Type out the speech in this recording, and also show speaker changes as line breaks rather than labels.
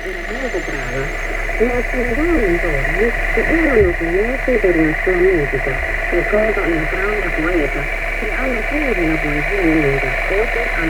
era molto brava e a spiegare i giorni che erano segnati per la sua musica, secondo il grande poeta, che alla fine della poesia lunga, oltre